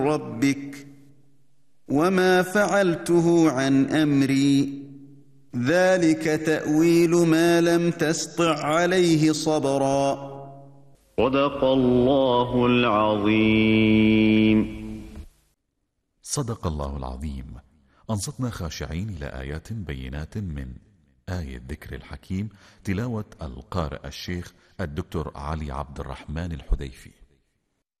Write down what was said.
ربك وما فعلته عن أمري ذلك تأويل ما لم تسطع عليه صبرا. صدق الله العظيم. صدق الله العظيم. أنصتنا خاشعين إلى آيات بينات من آية ذكر الحكيم، تلاوة القارئ الشيخ الدكتور علي عبد الرحمن الحذيفي.